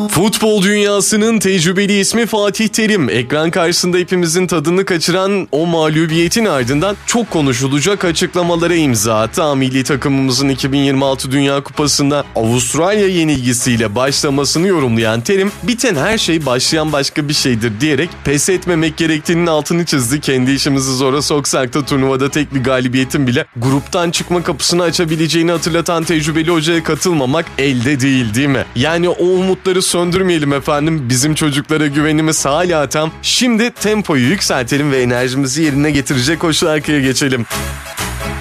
Futbol dünyasının tecrübeli ismi Fatih Terim. Ekran karşısında hepimizin tadını kaçıran o mağlubiyetin ardından çok konuşulacak açıklamalara imza attı. Milli takımımızın 2026 Dünya Kupası'nda Avustralya yenilgisiyle başlamasını yorumlayan Terim, biten her şey başlayan başka bir şeydir diyerek pes etmemek gerektiğinin altını çizdi. Kendi işimizi zora soksak da turnuvada tek bir galibiyetin bile gruptan çıkma kapısını açabileceğini hatırlatan tecrübeli hocaya katılmamak elde değil mi? Yani o umutları söndürmeyelim efendim. Bizim çocuklara güvenimiz hala tam. Şimdi tempoyu yükseltelim ve enerjimizi yerine getirecek o şarkıya geçelim.